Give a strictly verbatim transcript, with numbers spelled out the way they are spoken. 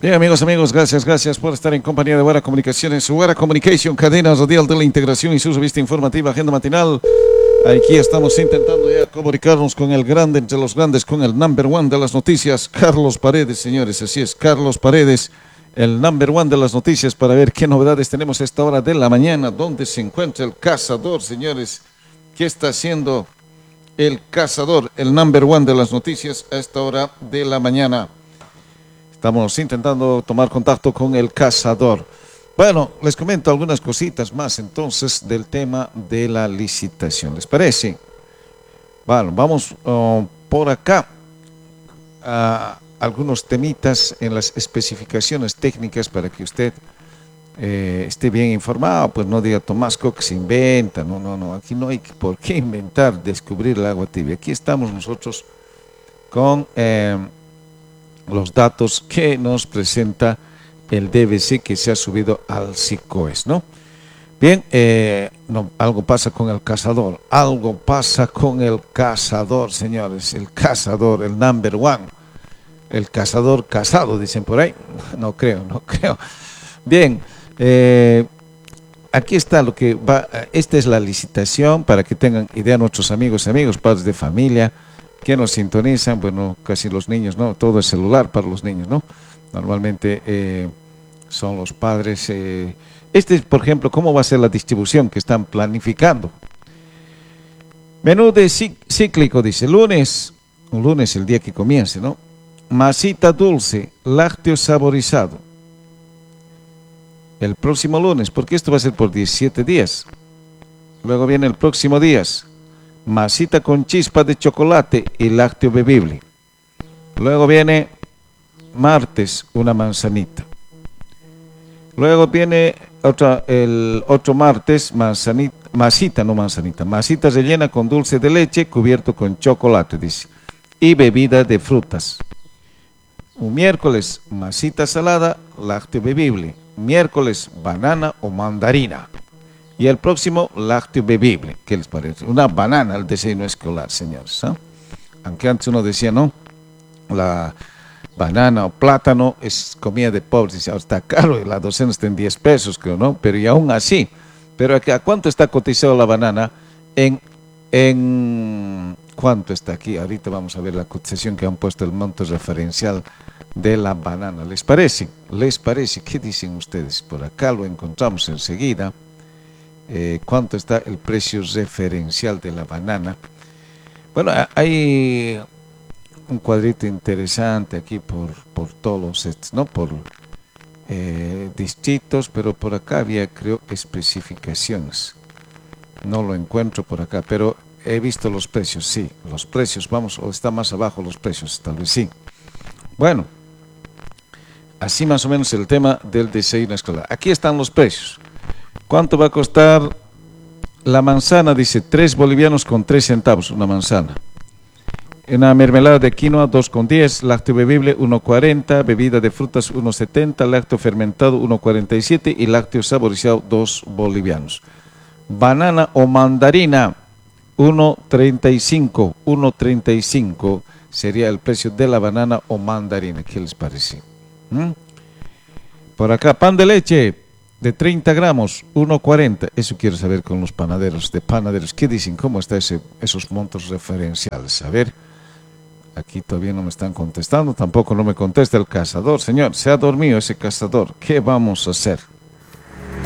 Bien, amigos, amigos, gracias, gracias por estar en compañía de Guara Comunicaciones, Guara Communication, cadena radial de la integración y su revista informativa, agenda matinal. Aquí estamos intentando ya comunicarnos con el grande entre los grandes, con el number one de las noticias, Carlos Paredes, señores. Así es, Carlos Paredes, el number one de las noticias, para ver qué novedades tenemos a esta hora de la mañana. ¿Dónde se encuentra el cazador, señores? ¿Qué está haciendo el cazador, el number one de las noticias a esta hora de la mañana? Estamos intentando tomar contacto con el cazador. Bueno, les comento algunas cositas más entonces del tema de la licitación. ¿Les parece? Bueno, vamos uh, por acá a algunos temitas en las especificaciones técnicas para que usted eh, esté bien informado. Pues no diga Tomás Cook se inventa. No, no, no. Aquí no hay por qué inventar, descubrir el agua tibia. Aquí estamos nosotros con Eh, los datos que nos presenta el D V C que se ha subido al SICOES, ¿no? Bien, eh, no, algo pasa con el cazador, algo pasa con el cazador, señores, el cazador, el number one, el cazador casado, dicen por ahí. No creo, no creo. Bien, eh, aquí está lo que va, esta es la licitación para que tengan idea nuestros amigos, amigos, padres de familia, que nos sintonizan. Bueno, casi los niños, ¿no? Todo es celular para los niños, ¿no? Normalmente eh, son los padres. Eh, este es, por ejemplo, cómo va a ser la distribución que están planificando. Menú de cíclico, dice, lunes, un lunes el día que comience, ¿no? Masita dulce, lácteo saborizado. El próximo lunes, porque esto va a ser por diecisiete días. Luego viene el próximo día. Masita con chispa de chocolate y lácteo bebible. Luego viene martes una manzanita. Luego viene otra, el otro martes manzanita, masita, no manzanita, masita rellena con dulce de leche cubierto con chocolate, dice, y bebida de frutas. Un miércoles masita salada, lácteo bebible. Miércoles banana o mandarina. Y el próximo, lácteo bebible. ¿Qué les parece? Una banana al desayuno escolar, señores, ¿eh? Aunque antes uno decía, no, la banana o plátano es comida de pobres. Dice, ahora está caro y la docena está en diez pesos, creo, ¿no? Pero y aún así, pero ¿a cuánto está cotizado la banana? En, en, ¿cuánto está aquí? Ahorita vamos a ver la cotización que han puesto, el monto referencial de la banana. ¿Les parece? ¿Les parece? ¿Qué dicen ustedes? Por acá lo encontramos enseguida. Eh, ¿Cuánto está el precio referencial de la banana? Bueno, hay un cuadrito interesante aquí por, por todos los sets, ¿no? Por eh, distritos, pero por acá había, creo, especificaciones. No lo encuentro por acá, pero he visto los precios, sí, los precios, vamos, o está más abajo los precios, tal vez sí. Bueno, así más o menos el tema del desayuno escolar. Aquí están los precios. ¿Cuánto va a costar la manzana? Dice tres bolivianos con tres centavos una manzana. Una mermelada de quinoa dos con diez, lácteo bebible uno cuarenta, bebida de frutas uno setenta, lácteo fermentado uno cuarenta y siete y lácteo saborizado dos bolivianos. Banana o mandarina uno treinta y cinco, uno treinta y cinco sería el precio de la banana o mandarina. ¿Qué les parece? ¿Mm? Por acá, pan de leche de treinta gramos, uno cuarenta. Eso quiero saber con los panaderos, de panaderos. ¿Qué dicen? ¿Cómo están esos montos referenciales? A ver, aquí todavía no me están contestando, tampoco no me contesta el cazador. Señor, se ha dormido ese cazador. ¿Qué vamos a hacer?